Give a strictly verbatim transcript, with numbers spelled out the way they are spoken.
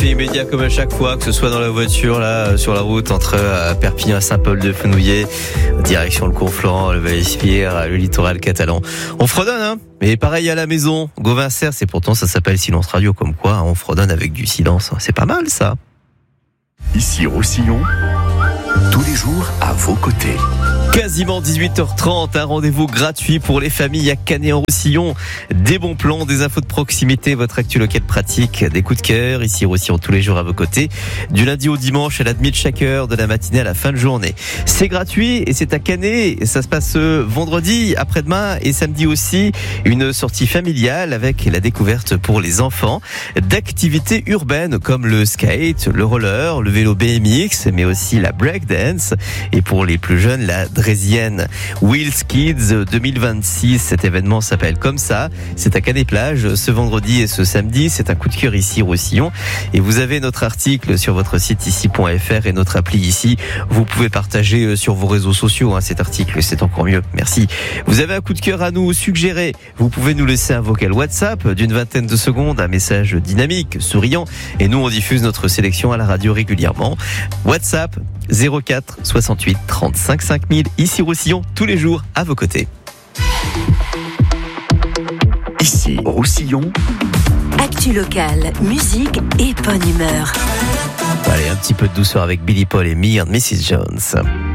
effet immédiat comme à chaque fois, que ce soit dans la voiture, là, sur la route entre euh, Perpignan et Saint-Paul-de-Fenouillet, direction le Conflans, le Val-Espierre, le littoral catalan. On fredonne, hein. Mais pareil à la maison. Gauvin Cers, et pourtant ça s'appelle Silence Radio, comme quoi hein, on fredonne avec du silence. C'est pas mal ça. Ici Roussillon, tous les jours à vos côtés. Quasiment dix-huit heures trente, un rendez-vous gratuit pour les familles à Canet-en-Roussillon. Des bons plans, des infos de proximité, votre actu local pratique, des coups de cœur, ici Roussillon tous les jours à vos côtés. Du lundi au dimanche à la demi de chaque heure, de la matinée à la fin de journée. C'est gratuit et c'est à Canet. Ça se passe vendredi, après-demain et samedi aussi. Une sortie familiale avec la découverte pour les enfants d'activités urbaines comme le skate, le roller, le vélo B M X, mais aussi la breakdance. Et pour les plus jeunes, la Draisienne Wheels Kids deux mille vingt-six. Cet événement s'appelle comme ça. C'est à Canet-Plage ce vendredi et ce samedi. C'est un coup de cœur ici Roussillon. Et vous avez notre article sur votre site ici point f r et notre appli ici. Vous pouvez partager sur vos réseaux sociaux hein, cet article. C'est encore mieux. Merci. Vous avez un coup de cœur à nous suggérer. Vous pouvez nous laisser un vocal WhatsApp d'une vingtaine de secondes, un message dynamique, souriant. Et nous, on diffuse notre sélection à la radio régulièrement. WhatsApp zéro quatre soixante-huit trente-cinq cinq mille. Ici Roussillon, tous les jours à vos côtés. Ici Roussillon. Actu locale, musique et bonne humeur. Allez, un petit peu de douceur avec Billy Paul et Me and missus Jones.